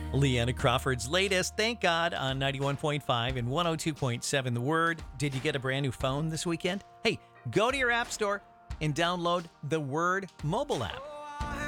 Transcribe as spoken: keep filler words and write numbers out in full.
Leanna Crawford's latest, thank God, on ninety-one point five and one oh two point seven The Word. Did you get a brand new phone this weekend? Hey, go to your app store and download the Word mobile app.